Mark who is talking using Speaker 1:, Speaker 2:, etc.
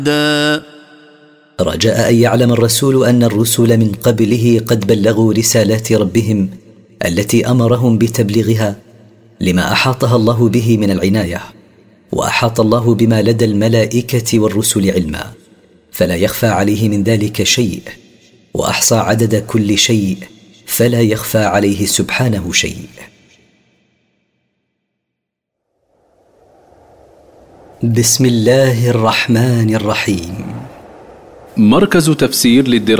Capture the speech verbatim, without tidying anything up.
Speaker 1: رجاء أن يعلم الرسول أن الرسل من قبله قد بلغوا رسالات ربهم التي أمرهم بتبليغها لما أحاطها الله به من العناية، وأحاط الله بما لدى الملائكة والرسل علما، فلا يخفى عليه من ذلك شيء، وأحصى عدد كل شيء فلا يخفى عليه سبحانه شيء. بسم الله الرحمن الرحيم.
Speaker 2: مركز تفسير للدراسات